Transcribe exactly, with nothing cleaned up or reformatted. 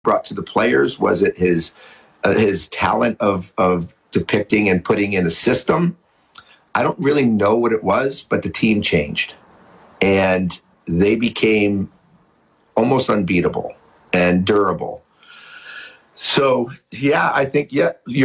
brought to the players? Was it his uh, his talent of of depicting and putting in a system? I don't really know what it was, but the team changed, and they became almost unbeatable and durable. So, yeah, I think, yeah, you're